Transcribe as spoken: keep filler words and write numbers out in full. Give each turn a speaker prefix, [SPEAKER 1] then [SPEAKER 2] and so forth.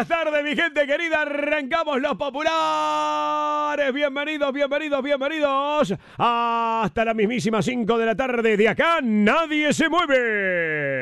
[SPEAKER 1] buenas tardes, mi gente querida. Arrancamos los populares. Bienvenidos, bienvenidos, bienvenidos. Hasta la mismísima cinco de la tarde. De acá nadie se mueve.